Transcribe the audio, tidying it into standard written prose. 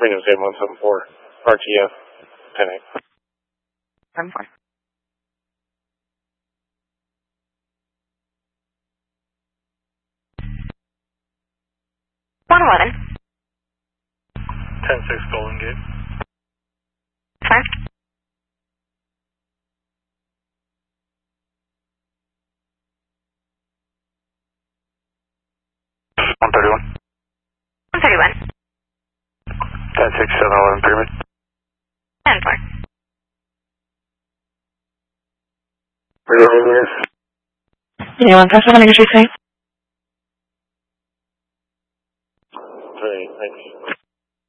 Reno 7174, RTF, 10-8. 7-4. One 11. 10-6 Golden Gate. 5. 131. 131. 10-6 711 Pyramid. 10-4. Anyone, press 1 industry safe. Great, thanks.